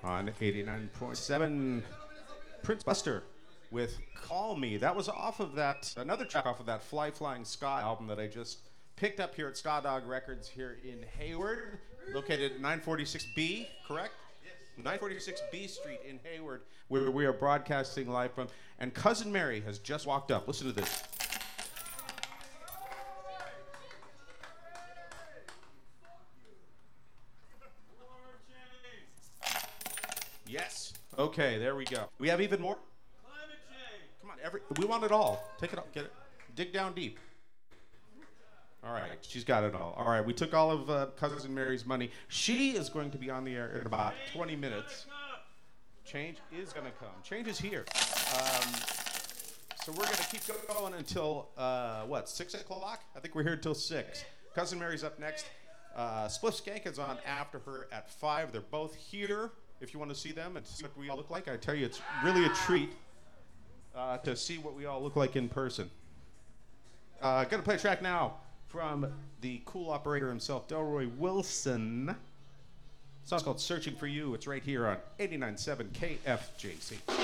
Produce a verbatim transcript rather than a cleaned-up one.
on eighty-nine point seven. Prince Buster with Call Me. That was off of that, another track off of that Fly Flying Ska album that I just picked up here at Ska Dog Records here in Hayward, located at nine forty-six B, correct? Yes. nine forty-six B Street in Hayward, where we are broadcasting live from. And Cousin Mary has just walked up. Listen to this. Yes. Okay, there we go. We have even more? Climate change. Come on, every we want it all. Take it all. Get it. Dig down deep. All right, she's got it all. All right, we took all of uh, Cousin Mary's money. She is going to be on the air in about twenty minutes. Change is going to come. Change is here. Um, so we're going to keep going until, uh, what, six o'clock? I think we're here until six. Cousin Mary's up next. Uh, Spliff Skank is on after her at five. They're both here. If you want to see them and see what we all look like, I tell you, it's really a treat uh, to see what we all look like in person. Uh, gonna play a track now from the cool operator himself, Delroy Wilson. The song's called Searching for You. It's right here on eighty-nine point seven K F J C.